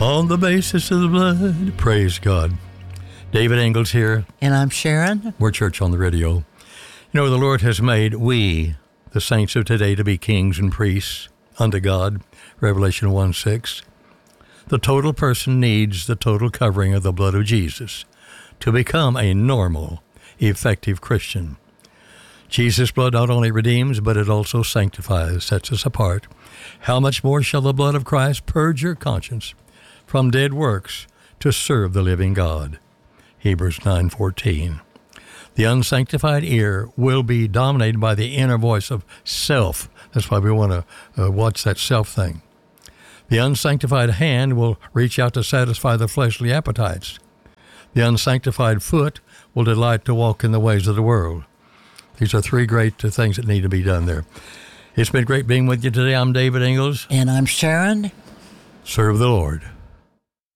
on the basis of the blood. Praise God. David Ingalls here. And I'm Sharon. We're Church on the Radio. You know, the Lord has made we, the saints of today, to be kings and priests unto God. Revelation 1:6. The total person needs the total covering of the blood of Jesus to become a normal, effective Christian. Jesus' blood not only redeems, but it also sanctifies, sets us apart. How much more shall the blood of Christ purge your conscience from dead works to serve the living God? Hebrews 9:14. The unsanctified ear will be dominated by the inner voice of self. That's why we want to watch that self thing. The unsanctified hand will reach out to satisfy the fleshly appetites. The unsanctified foot will delight to walk in the ways of the world. These are three great things that need to be done there. It's been great being with you today. I'm David Ingalls. And I'm Sharon. Serve the Lord.